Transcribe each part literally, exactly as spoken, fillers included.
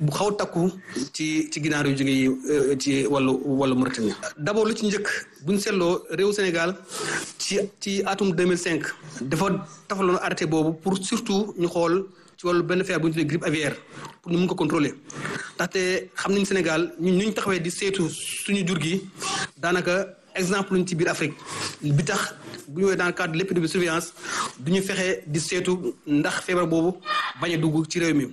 bu xaw takku ci ci ginaar yu jóge ci wàllu wàllu Mauritanie. d'abord lu ci njëkk bu ñu seetloo réew Sénégal ci ci atum deux mille cinq dafa tafaloon arrêté boobu pour surtout ñu xool ci wàllu benn feebar bu ñu tuddee grippe aviaire pour ñu mun ko contrôler ndaxte xam nañ Sénégal ñun ñu taxawee di seetu suñu jur gi daanaka exemple luñ ci biir Afrique bi tax bu ñëwee dans le cadre de l'épidémie de surveillance du ñu fexe di seetu ndax feebar boobu bañ a dugg ci réew mi.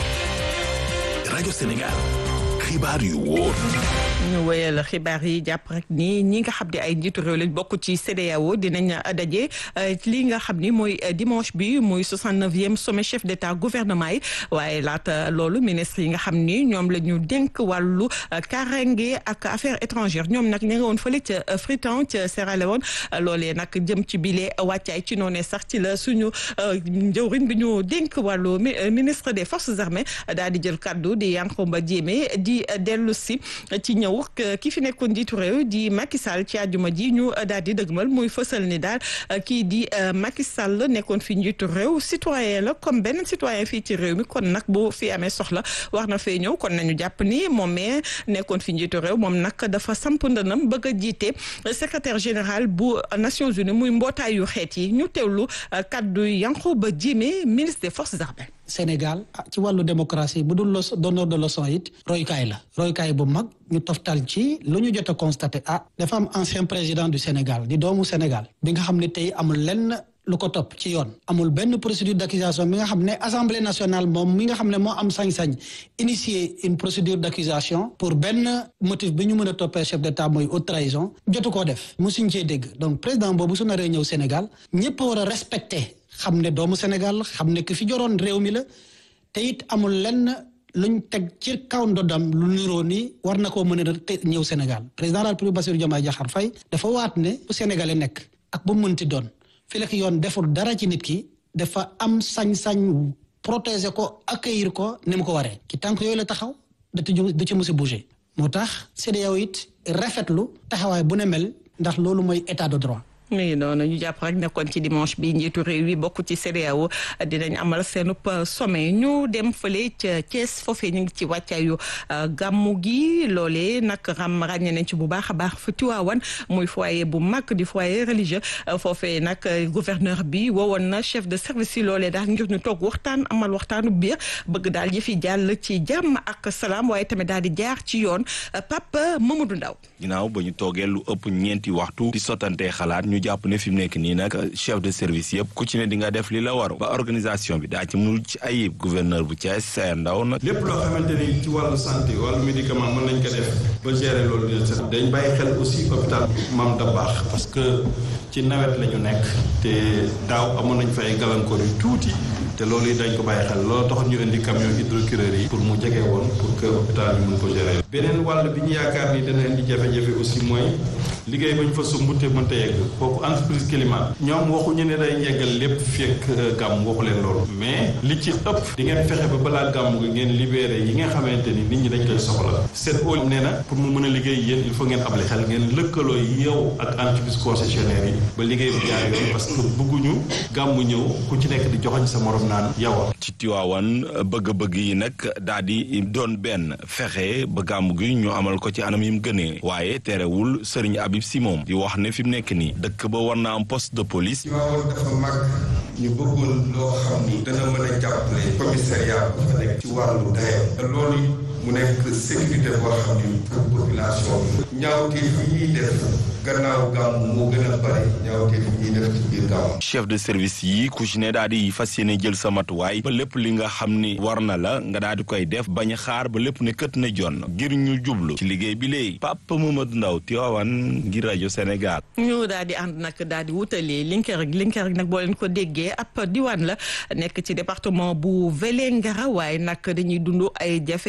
rajo Sénégal xibaar yu wóor. ñu wéyal xibaar yi jàpp rek ni ñi nga xam ne ay njiitu réew lañ bokk ci C E D E A O dinañ daje li nga xam ni mooy dimanche bi muy soixante-neuvième sommet chef d'état gouvernement yi waaye laata loolu ministre yi nga xam ni ñoom la ñu dénk wàllu kaaraange ak affaires étrangères ñoom nag ña nga woon fële ca Freetown ca Sierra Leone loolee nag jëm ci bile wàccaay ci noonee sax ci la suñu njëwriñ bi ñu dénk wàllu ministre des forces armées daal di jël kaddu di Yankhoba Diémé di dellu si ci ñëw ki fi nekkoon njiitu réew di Macky Sall ci àjjuma ji ñu daal di dëgmal muy fësal ni daal kii di Macky Sall nekkoon fi njiitu réew citoyen la comme benn citoyen fii ci réew mi kon nag bu fi amee soxla war na fee ñëw kon nañu jàpp ni moom mee nekkoon fi njiitu réew moom nag dafa samp ndënam bëgg a jiite secrétaire général bu Nations Unies muy mbootaayu xeet yi ñu teewlu kaddu Yankhoba Diémé ministre des forces armées. Sénégal ci wàllu démocratie bu dul donneur de leçon it roykaay la roykaay bu mag ñu toftal ci lu ñu jot a constaté ah dafa am ancien président du Sénégal di doomu Sénégal bi nga xam ne tey amul lenn lu ko topp ci yoon amul benn procédure d'accusation mi nga xam ne assemblée nationale moom mi nga xam ne moo am sañ-sañ initier une procédure d'accusation pour benn motif bi ñu mën a toppee chef d'état mooy haute trahison jotu koo def musuñ cee dégg donc président boobu su naree ñëw Sénégal ñëpp war a respecter xam ne doomu Sénégal xam ne ki fi joroon réew mi la te it amul lenn luñ teg ci kaw ndodam lu niroo ni war na koo mën a ñëw Sénégal président de la République Bassirou Diomaye Diakhar Faye dafa waat ne bu Sénégalais nekk ak bu mënti doon fi la ki yoon deful dara ci nit ki dafa am sañ-sañ protéger ko accueillir ko ni mu ko waree ci tànk yooyu la taxaw da du ci musi bouger moo tax C E D E A O it rafetlu taxawaay bu ne mel ndax loolu mooy état de droit. nii noonu ñu jàpp rek nekkoon ci dimanche bi njiitu réew yi bokk ci C E D E A O dinañ amal seenub sommet ñu dem fële ca Thiès foofee ñu ngi ci wàccaayu gàmmu gi loolee nag ram ràññee nañ ci bu baax a baax fa Tiwaawan muy foyer bu mag di foyer religieux foofee nag gouverneur bi woowoon na chef de service yi loolee daal ngir ñu toog waxtaan amal waxtaanu biir bëgg daal yëfi jàll ci jàmm ak salaam waaye tamit daal di jaar ci yoon Pape Mamadou Ndaw ginnaaw ba ñu toogee lu ëpp ñeenti waxtu di sottante xalaat ñu jàpp ne fi mu nekk nii nag chef de service yëpp ku ci ne di nga def li la waru ba organisation bi daa ci mënul ci ayib gouverneur bu Thiès Sayer Ndaw nag lépp loo xamante ni ci wàllu santé wàllu médicament mën nañ ko def ba gérer loolu dina set dañ bàyyi xel aussi hôpital Mame Dabakh parce que ci nawet la ñu nekk te daaw amoon nañ fa ay gàllankoor yu tuuti te loolu yi dañ ko bàyyi xel loolu tax ñu indi camion hydrocureur yi pour mu jege woon pour que hôpital bi mën ko gérer beneen wàll bi ñu yaakaar ni dana indi jafe-jafe aussi mooy liggéey ba ñu fa sumbute mënta yegg kooku entreprise climat ñoom waxuñu ne day yeggal lépp fekk gàmm waxu leen loolu mais li ci ëpp di ngeen fexe ba balaa gàmm gi ngeen libéré yi nga xamante ni nit ñi dañ koy soxla seen óol nee na pour mu mën a liggéey yéen il faut ngeen able xel ngeen lëkkaloo yow ak entreprise concessionnaire yi ba liggéey bi jaar yoon parce que bëgguñu gàmm ñëw ku ci nekk di joxoñ sa morom naan yow ci Tiwaawan bëgg-bëgg yi nag daal di doon benn fexe ba gàmm gi ñu amal ko ci anam yi mu gënee waaye terewul Serigne Habib Sy moom di wax ne fi mu nekk nii dëkk ba war na am poste de police. Tiwaawan dafa mag ñu bëggoon loo xam ni dana mën a jàppale commissariat bu fa nekk ci wàllu dayoo te loolu mu nekk sécurité boo xam ni pour population bi ñaawteef yi ñuy def gannaaw gàmm moo gën a bari ñaawteef yi ñuy def ci biir gàmm. chef de service yi ku ci ne daal di fas yéene jël sa matuwaay ba lépp li nga xam ni war na la nga daal di koy def bañ a xaar ba lépp ne kët na jonn ngir ñu jublu ci liggéey bi léegi Papa Mamadou Ndaw Tiwaawan ngir rajo Sénégal. ñu daal di ànd nag daal di wutali Linguère Linguère nag boo leen ko déggee ab diwaan la nekk ci département bu Vélingara waaye nag dañuy dund ay jafe-jafe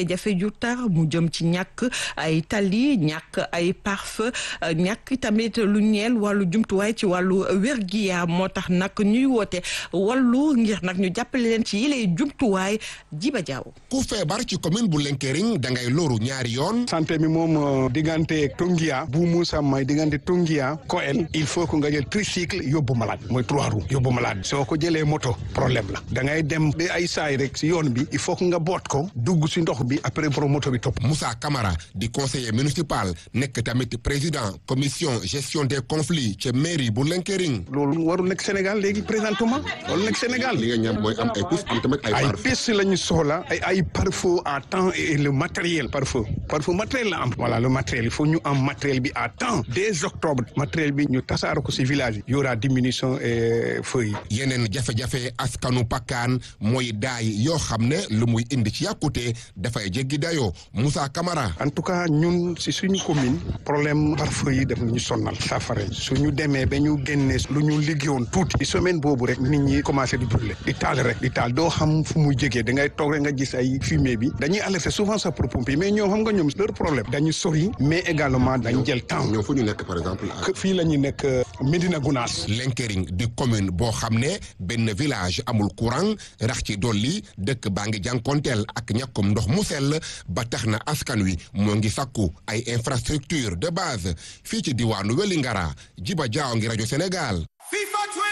yu tar mu jëm ci ñàkk ay tali ñàkk ay pare-feu ñàkk tamit lu ñeel wàllu jumtuwaay ci wàllu wér-gi-yaram moo tax nag ñuy woote wàllu ngir nag ñu jàppale leen ci yile jumtuwaay Jiba Jaaw ku feebar ci commune bu Lenkering dangay loru ñaari yoon. santé mi moom diggante Tungia bu Moussa May diggante Tungia Koel il faut que nga jël tricycle yóbbu malade mooy trois roues yóbbu malade soo ko jëlee moto problème la da ngay dem ba ay saay rek si yoon bi il faut que nga boot ko dugg si ndox bi après pour moto bi topp. Moussa Camara di conseiller municipal nekk tamit président commission gestion des conflits ca mairie bu Lenkering. loolu warul nekk Sénégal léegi présentement warul nekk Sénégal. li nga ñaan mooy am ay piste am tamit ay. ay piste la ñu soxla ay ay pare-feu à temps et le matériel pare-feu pare-feu matériel la am. voilà le matériel il faut ñu am matériel bi à temps dès octobre matériel bi ñu tasaare ko ci village yi y aura diminution et feu yi. yeneen jafe-jafe askanu Pakkaan mooy daay yoo xam ne lu muy indi ci yàkkute dafay jéggi dayoo Moussa Camara. en tout cas ñun ci suñu commune problème pare-feu yi daf ñu sonnal saafara suñu demee ba ñu génnee lu ñu liggéeyoon tuuti ci semaine boobu rek nit ñi commencé di brûler di taal rek di taal doo xam fu muy jegee da ngay toog rek nga gis ay fumée bi dañuy alerter souvent ça pour pomper mais ñoom xam nga ñoom leur problème dañu sori mais également dañu jël temps. ñoom fu ñu nekk par exemple. fii la ñu nekk Médina Gounass. Lenkering di commune boo xam ne benn village amul courant rax ci dolli dëkk baa ngi jànkonteel ak ñàkkum ndox mu sell ba tax na askan wi moo ngi sakku ay infrastructure de base fii ci diwaanu Wélingara Jiba Jaaw ngi rajo Sénégal.